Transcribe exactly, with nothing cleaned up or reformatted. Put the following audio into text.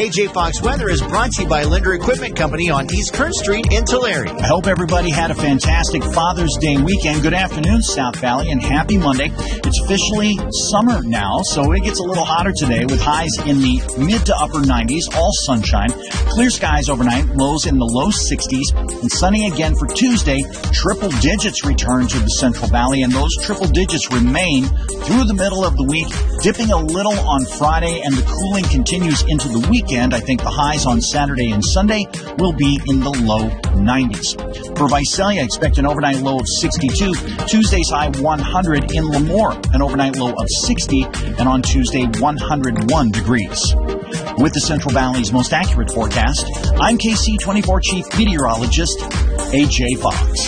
A J Fox Weather is brought to you by Linder Equipment Company on East Kern Street in Tulare. I hope everybody had a fantastic Father's Day weekend. Good afternoon, South Valley, and happy Monday. It's officially summer now, so it gets a little hotter today with highs in the mid to upper nineties, all sunshine. Clear skies overnight, lows in the low sixties, and sunny again for Tuesday. Triple digits return to the Central Valley, and those triple digits remain through the middle of the week, dipping a little on Friday, and the cooling continues into the weekend. I think the highs on Saturday and Sunday will be in the low nineties. For Visalia, expect an overnight low of sixty-two. Tuesday's high one hundred. In Lemoore, an overnight low of sixty. And on Tuesday, one hundred one degrees. With the Central Valley's most accurate forecast, I'm K C twenty-four Chief Meteorologist A J Fox.